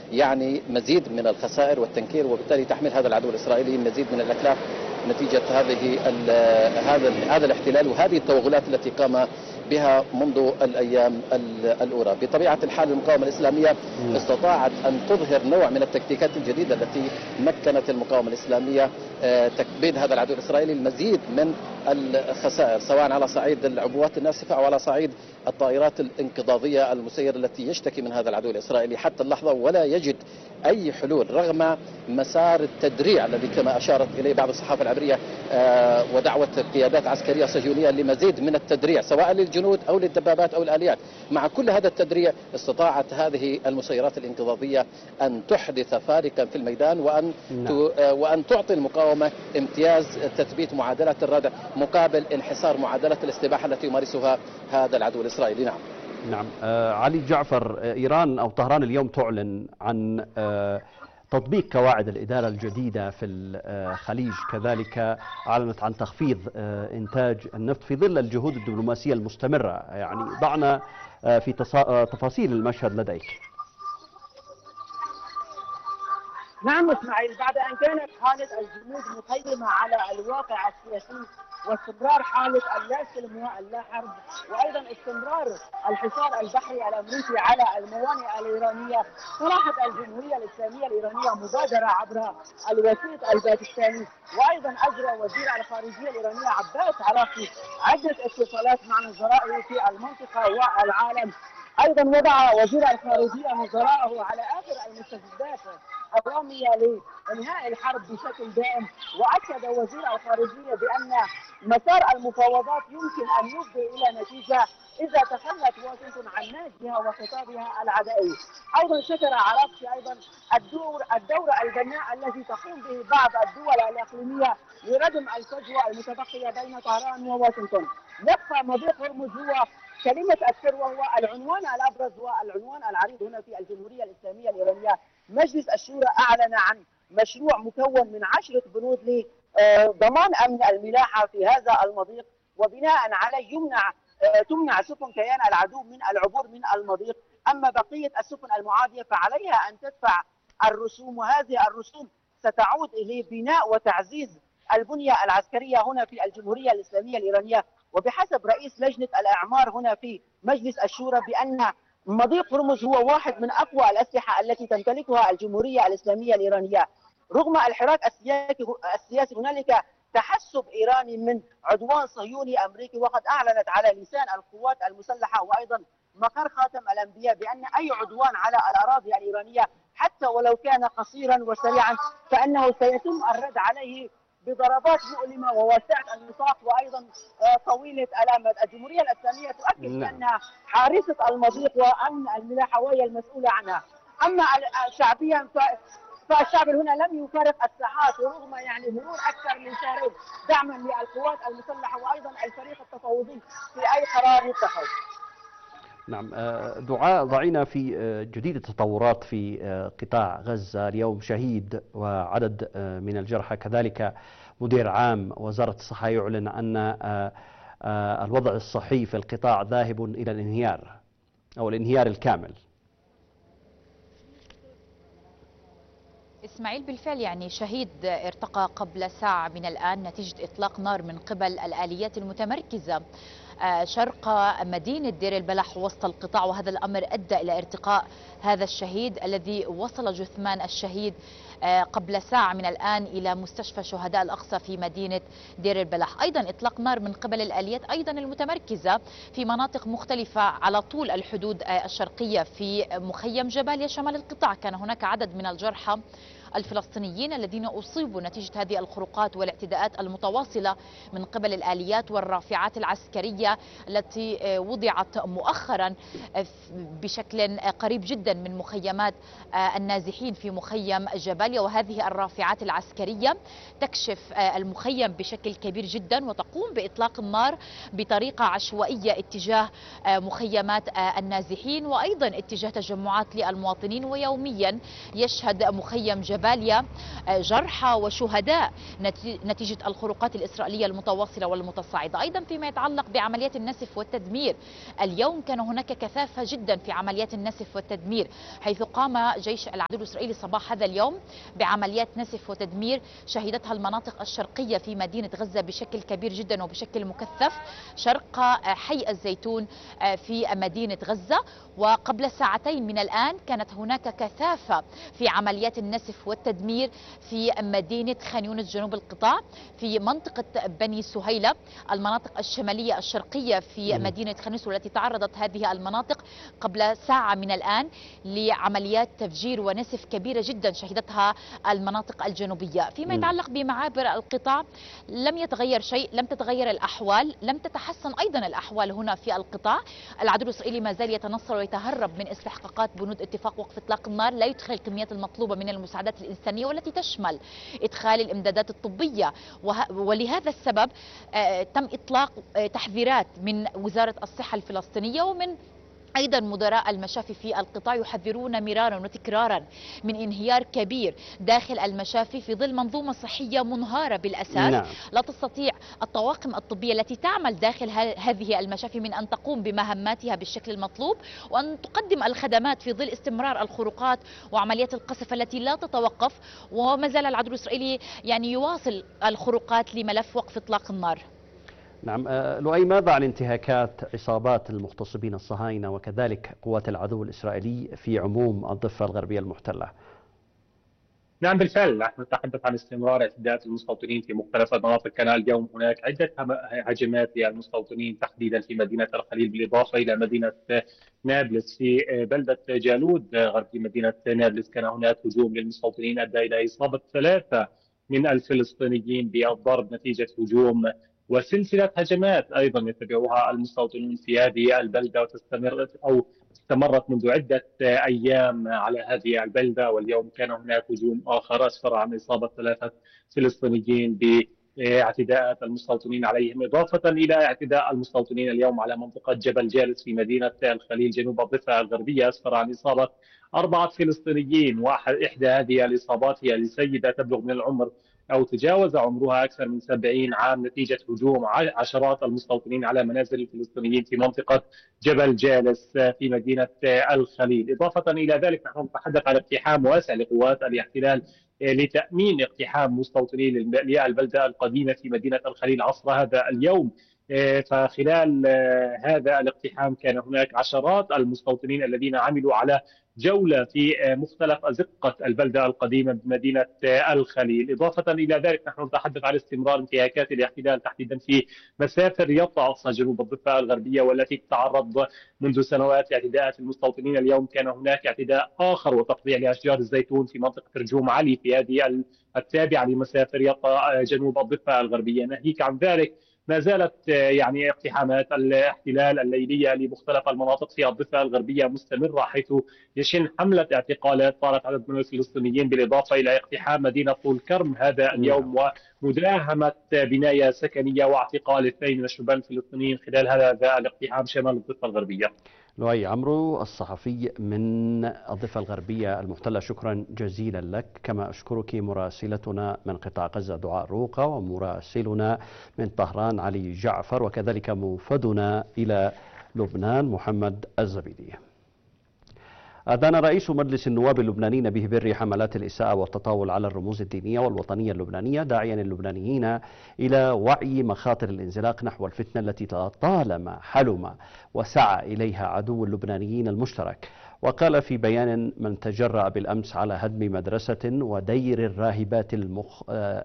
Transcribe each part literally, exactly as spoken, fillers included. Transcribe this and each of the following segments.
يعني مزيد من الخسائر والتنكير، وبالتالي تحمل هذا العدو الإسرائيلي مزيد من الأتلاف نتيجة هذه هذا هذا الاحتلال وهذه التوغلات التي قام بها منذ الأيام الأولى. بطبيعة الحال المقاومة الإسلامية استطاعت أن تظهر نوع من التكتيكات الجديدة التي مكنت المقاومة الإسلامية تكبيد هذا العدو الإسرائيلي المزيد من الخسائر، سواء على صعيد العبوات الناسفة أو على صعيد الطائرات الانقضاضية المسيرة التي يشتكي من هذا العدو الإسرائيلي حتى اللحظة، ولا يجد أي حلول رغم مسار التدريع الذي كما أشارت إليه بعض الصحافة العبرية ودعوة قيادات عسكرية صهيونية لمزيد من التدريع سواء للجنود أو للدبابات أو الآليات. مع كل هذا التدريع استطاعت هذه المسيرات الانقضاضية أن تحدث فارقا في الميدان وأن وأن تعطي المقاومة امتياز تثبيت معادلة الردع مقابل انحسار معادلة الاستباحة التي يمارسها هذا العدو الإسرائيلي. نعم نعم آه علي جعفر، إيران أو طهران اليوم تعلن عن آه تطبيق قواعد الإدارة الجديدة في الخليج، كذلك أعلنت عن تخفيض آه إنتاج النفط في ظل الجهود الدبلوماسية المستمرة. يعني ضعنا آه في تفاصيل المشهد لديك. نعم اسماعيل، بعد أن كانت حالة الجنود مخيمة على الواقع السياسي واستمرار حالة اللا سلم واللا حرب وأيضا استمرار الحصار البحري الأمريكي على الموانئ الإيرانية، طرحت الجمهورية الإسلامية الإيرانية مبادرة عبر الوسيط الباكستاني، وأيضا أجرى وزير الخارجية الإيرانية عباس عراقي عدة اتصالات مع نظرائه في المنطقة والعالم. أيضا وضع وزير الخارجية نظراءه على آخر المستجدات الرامية لإنهاء الحرب بشكل دائم، وأكد وزير الخارجية بأن مسار المفاوضات يمكن أن يفضي إلى نتيجة إذا تخلت واشنطن عن نهجها وخطابها العدائي. أيضا شكر عراقي أيضا الدور الدور البناء الذي تقوم به بعض الدول الإقليمية لردم الفجوة المتبقية بين طهران وواشنطن. يبقى مضيق هرمز هو كلمة السر وهو العنوان الأبرز والعنوان العريض هنا في الجمهورية الإسلامية الإيرانية. مجلس الشورى أعلن عن مشروع مكون من عشرة بنود لضمان أمن الملاحة في هذا المضيق، وبناء عليه يمنع تمنع سفن كيان العدو من العبور من المضيق. أما بقية السفن المعادية فعليها أن تدفع الرسوم، وهذه الرسوم ستعود لبناء وتعزيز البنية العسكرية هنا في الجمهورية الإسلامية الإيرانية. وبحسب رئيس لجنة الإعمار هنا في مجلس الشورى بأن مضيق هرمز هو واحد من أقوى الأسلحة التي تمتلكها الجمهورية الإسلامية الإيرانية. رغم الحراك السياسي هنالك تحسب إيراني من عدوان صهيوني أمريكي، وقد أعلنت على لسان القوات المسلحة وأيضا مقر خاتم الأنبياء بأن أي عدوان على الأراضي الإيرانية حتى ولو كان قصيرا وسريعا فإنه سيتم الرد عليه بضربات مؤلمة وواسعة النطاق وأيضا طويلة الأمد. الجمهورية الإسلامية تؤكد بأنها حارسة المضيق وأمن الملاحة وهي المسؤولة عنها. أما شعبيا فالشعب هنا لم يفارق الساحات ورغم يعني مرور أكثر من شهرين دعما للقوات المسلحة وأيضا الفريق التفاوضي في أي قرار يتخذ. نعم دعاء، ضعينا في جديد التطورات في قطاع غزة. اليوم شهيد وعدد من الجرحى، كذلك مدير عام وزارة الصحة يعلن أن الوضع الصحي في القطاع ذاهب إلى الانهيار أو الانهيار الكامل. إسماعيل، بالفعل يعني شهيد ارتقى قبل ساعة من الآن نتيجة إطلاق نار من قبل الآليات المتمركزة شرق مدينة دير البلح وسط القطاع، وهذا الأمر أدى إلى ارتقاء هذا الشهيد الذي وصل جثمان الشهيد قبل ساعة من الآن إلى مستشفى شهداء الأقصى في مدينة دير البلح. أيضا إطلاق نار من قبل الآليات أيضا المتمركزة في مناطق مختلفة على طول الحدود الشرقية في مخيم جباليا شمال القطاع. كان هناك عدد من الجرحى الفلسطينيين الذين أصيبوا نتيجة هذه الخروقات والاعتداءات المتواصلة من قبل الآليات والرافعات العسكرية التي وضعت مؤخرا بشكل قريب جدا من مخيمات النازحين في مخيم جباليا. وهذه الرافعات العسكرية تكشف المخيم بشكل كبير جدا وتقوم بإطلاق النار بطريقة عشوائية اتجاه مخيمات النازحين وأيضا اتجاه تجمعات للمواطنين. ويوميا يشهد مخيم جباليا جباليا جرحى وشهداء نتيجة الخروقات الإسرائيلية المتواصلة والمتصاعدة. أيضا فيما يتعلق بعمليات النسف والتدمير، اليوم كان هناك كثافة جدا في عمليات النسف والتدمير، حيث قام جيش العدو الإسرائيلي صباح هذا اليوم بعمليات نسف وتدمير شهدتها المناطق الشرقية في مدينة غزة بشكل كبير جدا وبشكل مكثف، شرق حي الزيتون في مدينة غزة. وقبل ساعتين من الآن كانت هناك كثافة في عمليات النسف والتدمير في مدينة خان يونس جنوب القطاع، في منطقة بني سهيلة، المناطق الشمالية الشرقية في مدينة خان يونس، والتي تعرضت هذه المناطق قبل ساعة من الآن لعمليات تفجير ونسف كبيرة جدا شهدتها المناطق الجنوبية. فيما يتعلق بمعابر القطاع لم يتغير شيء، لم تتغير الأحوال، لم تتحسن أيضا الأحوال هنا في القطاع. العدو الإسرائيلي ما زال يتنصر ويتهرب من استحقاقات بنود اتفاق وقف إطلاق النار، لا يدخل الكميات المطلوبة من المساعدات الإنسانية والتي تشمل إدخال الإمدادات الطبية، ولهذا السبب تم إطلاق تحذيرات من وزارة الصحة الفلسطينية ومن أيضا مدراء المشافي في القطاع، يحذرون مرارا وتكرارا من انهيار كبير داخل المشافي في ظل منظومة صحية منهارة بالأساس. نعم. لا تستطيع الطواقم الطبية التي تعمل داخل هذه المشافي من أن تقوم بمهماتها بالشكل المطلوب وأن تقدم الخدمات في ظل استمرار الخروقات وعمليات القصف التي لا تتوقف. وما زال العدو الإسرائيلي يعني يواصل الخروقات لملف وقف إطلاق النار. نعم. لؤي، ماذا عن انتهاكات عصابات المغتصبين الصهاينة وكذلك قوات العدو الإسرائيلي في عموم الضفة الغربية المحتلة؟ نعم بالفعل، نحن نتحدث عن استمرار اعتداءات المستوطنين في مختلف المناطق. كان اليوم هناك عدة هجمات للمستوطنين تحديدا في مدينة الخليل، بالإضافة إلى مدينة نابلس. في بلدة جالود غربي مدينة نابلس كان هناك هجوم للمستوطنين أدى إلى إصابة ثلاثة من الفلسطينيين بالضرب نتيجة هجوم وسلسلة هجمات أيضا يتبعها المستوطنون في هذه البلدة، وتستمر أو استمرت منذ عدة أيام على هذه البلدة. واليوم كان هناك هجوم آخر أسفر عن إصابة ثلاثة فلسطينيين باعتداءات المستوطنين عليهم، إضافة إلى اعتداء المستوطنين اليوم على منطقة جبل جالس في مدينة الخليل جنوب الضفة الغربية، أسفر عن إصابة أربعة فلسطينيين. وإحدى هذه الإصابات هي لسيدة تبلغ من العمر أو تجاوز عمرها أكثر من سبعين عام نتيجة هجوم عشرات المستوطنين على منازل الفلسطينيين في منطقة جبل جالس في مدينة الخليل. إضافة إلى ذلك نحن نتحدث عن اقتحام واسع لقوات الاحتلال لتأمين اقتحام مستوطنين للبلدة القديمة في مدينة الخليل عصر هذا اليوم. فخلال هذا الاقتحام كان هناك عشرات المستوطنين الذين عملوا على جولة في مختلف أزقة البلدة القديمة بمدينة الخليل. إضافة إلى ذلك نحن نتحدث عن استمرار انتهاكات الاحتلال تحديدا في مسافر يطأس جنوب الضفة الغربية، والتي تتعرض منذ سنوات لاعتداءات المستوطنين. اليوم كان هناك اعتداء آخر وتقطيع لأشجار الزيتون في منطقة رجوم علي في هذه التابعة لمسافر يطأ جنوب الضفة الغربية. ناهيك عن ذلك ما زالت يعني اقتحامات الاحتلال الليلية لمختلف المناطق في الضفة الغربية مستمرة، حيث يشن حملة اعتقالات طالت عدد من الفلسطينيين، بالإضافة إلى اقتحام مدينة طول كرم هذا اليوم ومداهمة بناية سكنية واعتقال اثنين من الشبان الفلسطينيين خلال هذا الاقتحام شمال الضفة الغربية. لؤي عمرو الصحفي من الضفة الغربية المحتلة، شكرا جزيلا لك. كما أشكرك مراسلتنا من قطاع غزة دعاء روقة، ومراسلنا من طهران علي جعفر، وكذلك موفدنا إلى لبنان محمد الزبيدي. أدان رئيس مجلس النواب اللبنانيين به بر حملات الإساءة والتطاول على الرموز الدينية والوطنية اللبنانية، داعيا اللبنانيين إلى وعي مخاطر الانزلاق نحو الفتنة التي طالما حلم وسعى إليها عدو اللبنانيين المشترك. وقال في بيان من تجرأ بالأمس على هدم مدرسة ودير الراهبات المخ...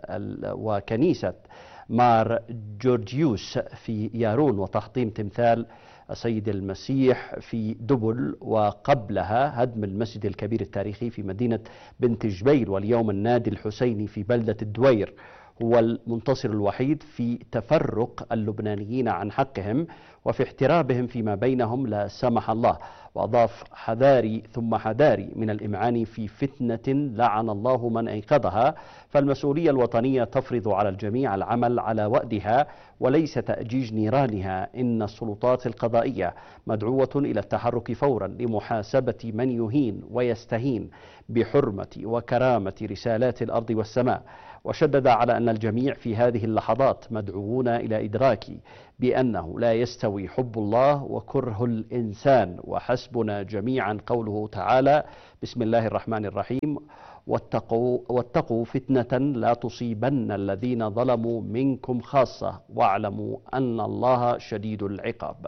وكنيسة مار جورجيوس في يارون وتحطيم تمثال السيد المسيح في دبل، وقبلها هدم المسجد الكبير التاريخي في مدينة بنت جبيل، واليوم النادي الحسيني في بلدة الدوير هو المنتصر الوحيد في تفرق اللبنانيين عن حقهم وفي احترابهم فيما بينهم لا سمح الله. وأضاف: حذاري ثم حذاري من الإمعان في فتنة لعن الله من أيقظها، فالمسؤولية الوطنية تفرض على الجميع العمل على وأدها وليس تأجيج نيرانها. إن السلطات القضائية مدعوة إلى التحرك فورا لمحاسبة من يهين ويستهين بحرمة وكرامة رسالات الأرض والسماء. وشدد على أن الجميع في هذه اللحظات مدعوون إلى إدراك بأنه لا يستوي حب الله وكره الإنسان، وحسبنا جميعا قوله تعالى: بسم الله الرحمن الرحيم: واتقوا, واتقوا فتنة لا تصيبن الذين ظلموا منكم خاصة واعلموا أن الله شديد العقاب.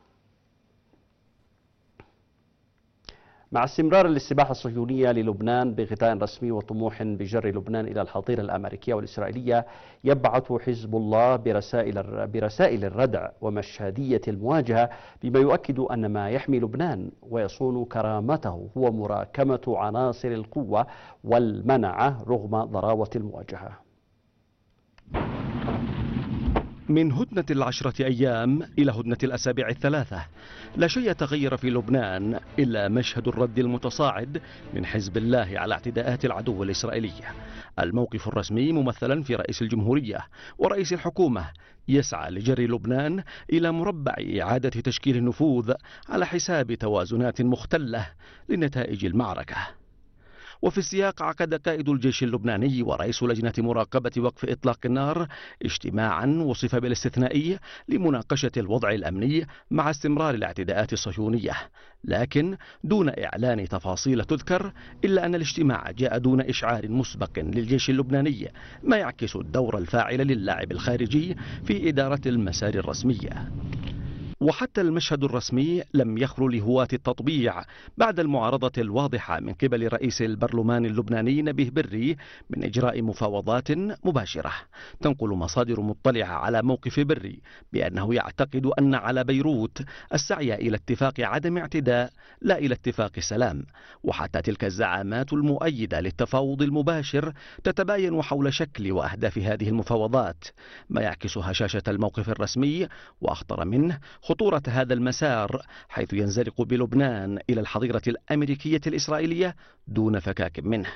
مع استمرار الاستباحة الصهيونية للبنان بغطاء رسمي وطموح بجر لبنان إلى الحظيرة الأمريكية والإسرائيلية، يبعث حزب الله برسائل برسائل الردع ومشهدية المواجهة، بما يؤكد أن ما يحمي لبنان ويصون كرامته هو مراكمة عناصر القوة والمنعة رغم ضراوة المواجهة. من هدنة العشرة أيام إلى هدنة الأسابيع الثلاثة، لا شيء تغير في لبنان إلا مشهد الرد المتصاعد من حزب الله على اعتداءات العدو الإسرائيلي. الموقف الرسمي ممثلا في رئيس الجمهورية ورئيس الحكومة يسعى لجر لبنان إلى مربع إعادة تشكيل النفوذ على حساب توازنات مختلة لنتائج المعركة. وفي السياق عقد قائد الجيش اللبناني ورئيس لجنة مراقبة وقف إطلاق النار اجتماعا وصف بالاستثنائي لمناقشة الوضع الأمني مع استمرار الاعتداءات الصهيونية، لكن دون إعلان تفاصيل تذكر، إلا أن الاجتماع جاء دون إشعار مسبق للجيش اللبناني، ما يعكس الدور الفاعل للاعب الخارجي في إدارة المسار الرسمية. وحتى المشهد الرسمي لم يخلو لهواة التطبيع بعد المعارضة الواضحة من قبل رئيس البرلمان اللبناني نبيه بري من إجراء مفاوضات مباشرة. تنقل مصادر مطلعة على موقف بري بأنه يعتقد أن على بيروت السعي إلى اتفاق عدم اعتداء لا إلى اتفاق سلام، وحتى تلك الزعامات المؤيدة للتفاوض المباشر تتباين حول شكل وأهداف هذه المفاوضات، ما يعكس هشاشة الموقف الرسمي وأخطر منه خطورة هذا المسار، حيث ينزلق بلبنان إلى الحظيرة الأمريكية الإسرائيلية دون فكاك منه.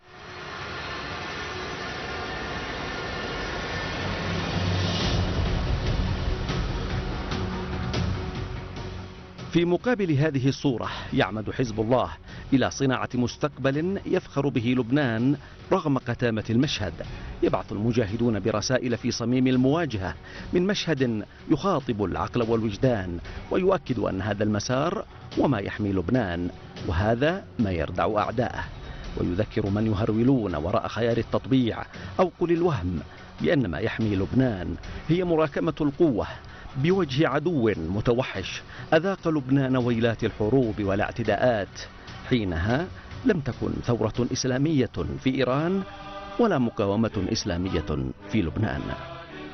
في مقابل هذه الصورة يعمد حزب الله إلى صناعة مستقبل يفخر به لبنان رغم قتامة المشهد. يبعث المجاهدون برسائل في صميم المواجهة من مشهد يخاطب العقل والوجدان، ويؤكد أن هذا المسار وما يحمي لبنان، وهذا ما يردع أعداءه، ويذكر من يهرولون وراء خيار التطبيع أو قل الوهم بأن ما يحمي لبنان هي مراكمة القوة بوجه عدو متوحش أذاق لبنان ويلات الحروب والاعتداءات. حينها لم تكن ثورة إسلامية في إيران ولا مقاومة إسلامية في لبنان.